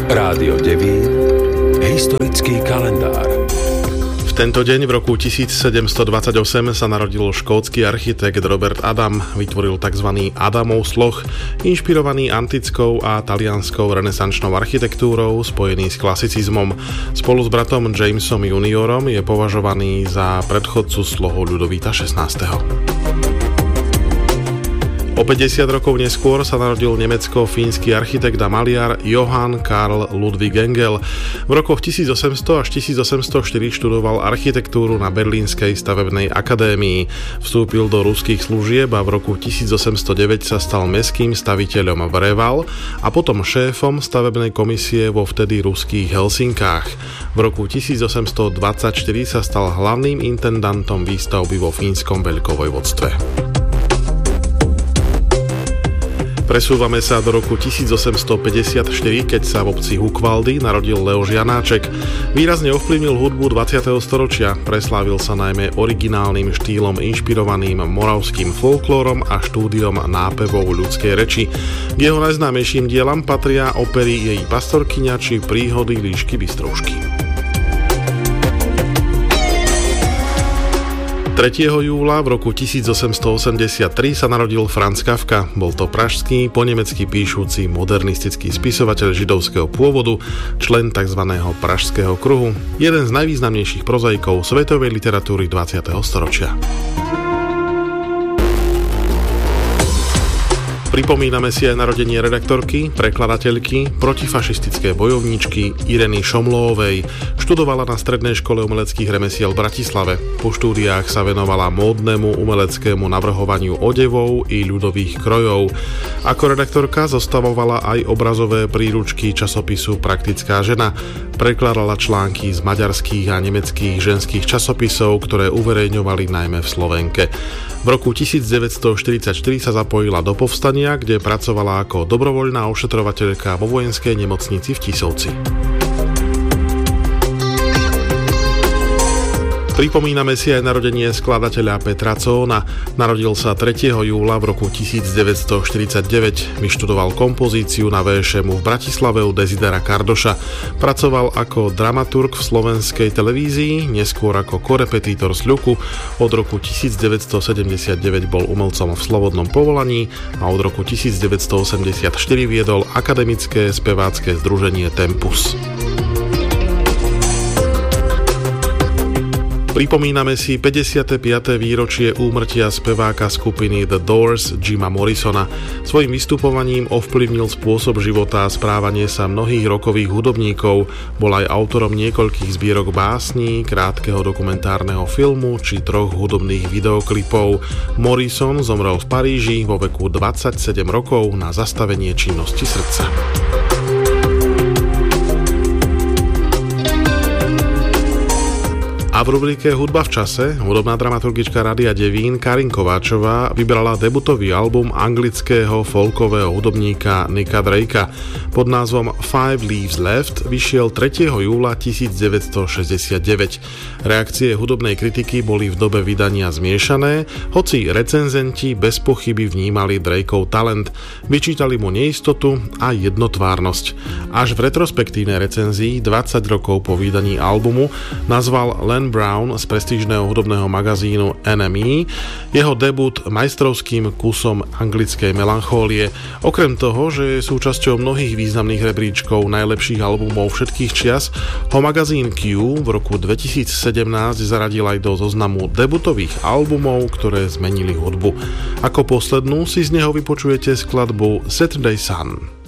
Rádio Devín. Historický kalendár. V tento deň v roku 1728 sa narodil škótsky architekt Robert Adam. Vytvoril tzv. Adamov sloh, inšpirovaný antickou a talianskou renesančnou architektúrou, spojený s klasicizmom. Spolu s bratom Jamesom juniorom je považovaný za predchodcu slohu Ľudovíta XVI. O 50 rokov neskôr sa narodil nemecko-fínsky architekt a maliar Johann Karl Ludwig Engel. V rokoch 1800 až 1804 študoval architektúru na Berlínskej stavebnej akadémii. Vstúpil do ruských služieb a v roku 1809 sa stal mestským staviteľom v Reval a potom šéfom stavebnej komisie vo vtedy ruských Helsinkách. V roku 1824 sa stal hlavným intendantom výstavby vo fínskom veľkovojvodstve. Presúvame sa do roku 1854, keď sa v obci Hukvaldy narodil Leoš Janáček. Výrazne ovplyvnil hudbu 20. storočia, preslávil sa najmä originálnym štýlom inšpirovaným moravským folklórom a štúdiom nápevov ľudskej reči. K jeho najznámejším dielam patria opery Jej pastorkyňa či Príhody Líšky Bystroušky. 3. júla v roku 1883 sa narodil Franz Kafka. Bol to pražský, po nemecky píšuci modernistický spisovateľ židovského pôvodu, člen tzv. Pražského kruhu, jeden z najvýznamnejších prozaikov svetovej literatúry 20. storočia. Pripomíname si aj narodenie redaktorky, prekladateľky, protifašistické bojovníčky Ireny Šomlóovej. Študovala na Strednej škole umeleckých remesiel v Bratislave. Po štúdiách sa venovala módnemu umeleckému navrhovaniu odevov i ľudových krojov. Ako redaktorka zostavovala aj obrazové príručky časopisu Praktická žena. Prekladala články z maďarských a nemeckých ženských časopisov, ktoré uverejňovali najmä v Slovenke. V roku 1944 sa zapojila do povstania, kde pracovala ako dobrovoľná ošetrovateľka vo vojenskej nemocnici v Tisovci. Pripomíname si aj narodenie skladateľa Petra Cóna. Narodil sa 3. júla v roku 1949. Vyštudoval kompozíciu na VŠMu v Bratislave u Desidera Kardoša. Pracoval ako dramaturg v slovenskej televízii, neskôr ako korepetítor z Ľuku. Od roku 1979 bol umelcom v slobodnom povolaní a od roku 1984 viedol akademické spevácké združenie Tempus. Pripomíname si 55. výročie úmrtia speváka skupiny The Doors Jima Morrisona. Svojím vystupovaním ovplyvnil spôsob života a správanie sa mnohých rockových hudobníkov. Bol aj autorom niekoľkých zbierok básní, krátkeho dokumentárneho filmu či 3 hudobných videoklipov. Morrison zomrel v Paríži vo veku 27 rokov na zastavenie činnosti srdca. A v rubrike Hudba v čase hudobná dramaturgička Rádia Devín Karin Kováčová vybrala debutový album anglického folkového hudobníka Nicka Drakea. Pod názvom Five Leaves Left vyšiel 3. júla 1969. Reakcie hudobnej kritiky boli v dobe vydania zmiešané, hoci recenzenti bez pochyby vnímali Drakeov talent, vyčítali mu neistotu a jednotvárnosť. Až v retrospektívnej recenzii 20 rokov po vydaní albumu nazval Len Brown z prestížneho hudobného magazínu NME jeho debut majstrovským kusom anglickej melanchólie. Okrem toho, že je súčasťou mnohých významných rebríčkov najlepších albumov všetkých čias, ho magazín Q v roku 2017 zaradil aj do zoznamu debutových albumov, ktoré zmenili hudbu. Ako poslednú si z neho vypočujete skladbu Saturday Sun.